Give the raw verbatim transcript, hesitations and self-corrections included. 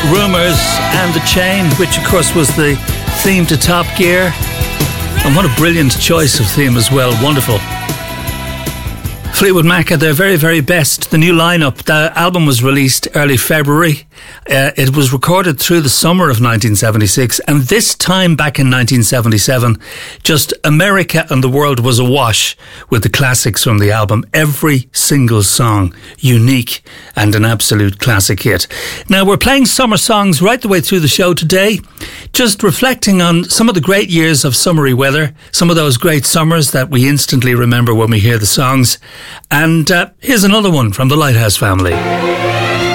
Rumours and The Chain, which of course was the theme to Top Gear. And what a brilliant choice of theme as well. Wonderful. Fleetwood Mac at their very, very best. The new lineup, the album was released early February. Uh, it was recorded through the summer of nineteen seventy-six, and this time back in nineteen seventy-seven, just America and the world was awash with the classics from the album. Every single song unique and an absolute classic hit. Now, we're playing summer songs right the way through the show today, just reflecting on some of the great years of summery weather, some of those great summers that we instantly remember when we hear the songs. And uh, here's another one from the Lighthouse family.